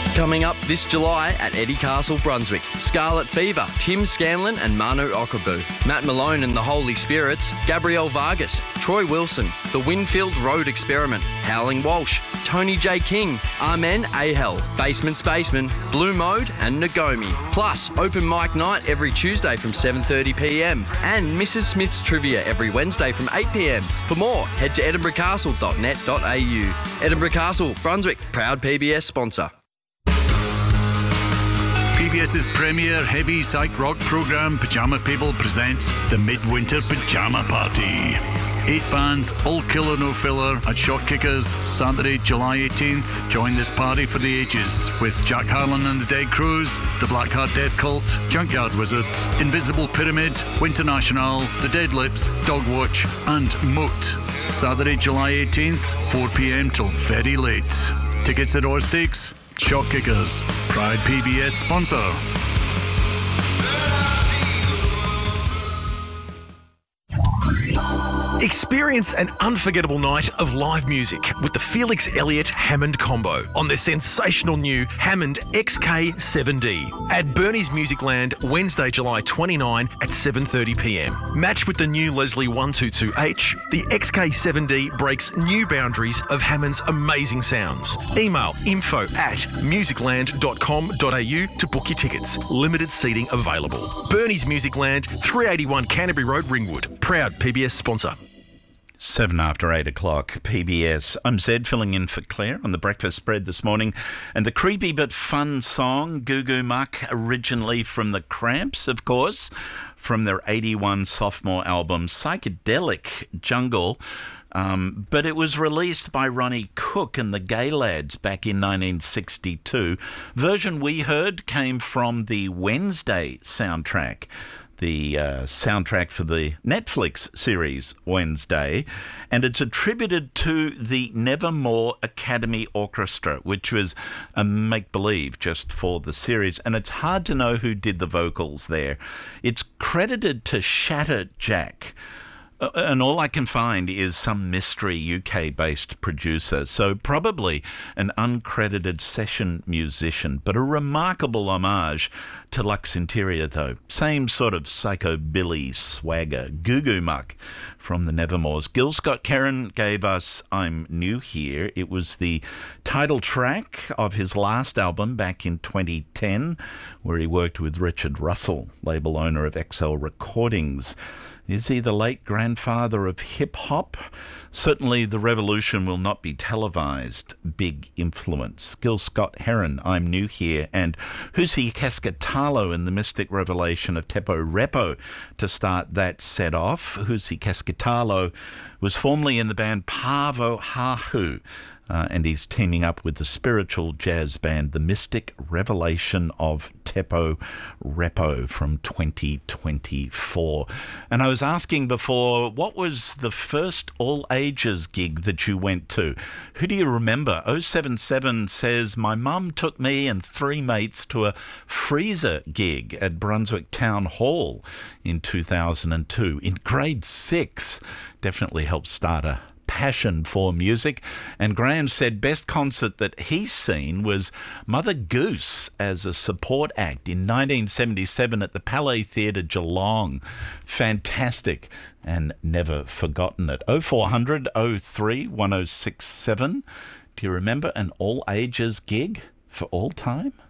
Coming up this July at Eddie Castle, Brunswick, Scarlet Fever, Tim Scanlon and Manu Okabu, Matt Malone and the Holy Spirits, Gabrielle Vargas, Troy Wilson, The Winfield Road Experiment, Howling Walsh, Tony J. King, Amen Ahel, Basement Spaceman, Blue Mode and Nagomi. Plus, open mic night every Tuesday from 7:30pm and Mrs. Smith's Trivia every Wednesday from 8pm. For more, head to edinburghcastle.net.au. Edinburgh Castle, Brunswick, proud PBS sponsor. PBS's premier heavy psych rock programme, Pyjama People, presents the Midwinter Pyjama Party. 8 bands, all killer no filler, at Shot Kickers, Saturday, July 18th. Join this party for the ages with Jack Harlan and the Dead Crews, the Blackheart Death Cult, Junkyard Wizards, Invisible Pyramid, Winter National, the Dead Lips, Dogwatch and Moot. Saturday, July 18th, 4pm till very late. Tickets at Orsteaks. Shot Kickers, proud PBS sponsor. Experience an unforgettable night of live music with the Felix Elliott Hammond combo on their sensational new Hammond XK7D at Bernie's Musicland Wednesday, July 29 at 7:30pm. Matched with the new Leslie 122H, the XK7D breaks new boundaries of Hammond's amazing sounds. Email info@musicland.com.au to book your tickets. Limited seating available. Bernie's Musicland, 381 Canterbury Road, Ringwood. Proud PBS sponsor. 7 after 8 o'clock, PBS. I'm Zed, filling in for Claire on the breakfast spread this morning. And the creepy but fun song, Goo Goo Muck, originally from the Cramps, of course, from their 81 sophomore album, Psychedelic Jungle. But it was released by Ronnie Cook and the Gay Lads back in 1962. Version we heard came from the Wednesday soundtrack. The soundtrack for the Netflix series Wednesday, and it's attributed to the Nevermore Academy Orchestra, which was a make-believe just for the series, and it's hard to know who did the vocals there. It's credited to Shatter Jack, and all I can find is some mystery UK-based producer, so probably an uncredited session musician, but a remarkable homage to Lux Interior, though. Same sort of psychobilly swagger. Goo Goo Muck from the Nevermores. Gil Scott-Heron gave us I'm New Here. It was the title track of his last album back in 2010, where he worked with Richard Russell, label owner of XL Recordings. Is he the late grandfather of hip-hop? Certainly the revolution will not be televised. Big influence. Gil Scott-Heron, I'm New Here, and Husi Cascatalo in the Mystic Revelation of Teppo Repo to start that set off. Husi Cascatalo was formerly in the band Pavo Hahu, and he's teaming up with the spiritual jazz band The Mystic Revelation of Teppo Repo from 2024. And I was asking before, what was the first all-ages gig that you went to? Who do you remember? 077 says, my mum took me and 3 mates to a freezer gig at Brunswick Town Hall in 2002 in grade 6. Definitely helped start a passion for music. And Graham said best concert that he's seen was Mother Goose as a support act in 1977 at the Palais Theatre Geelong. Fantastic, and never forgotten it. 0400 03 1067. Do you remember an all ages gig for all time?